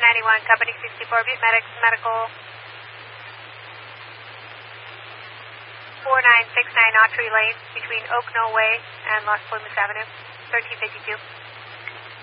391, Company 64, Butte Medical 4969 Autry Lane between Oak Knoll Way and Las Plumas Avenue, 1352.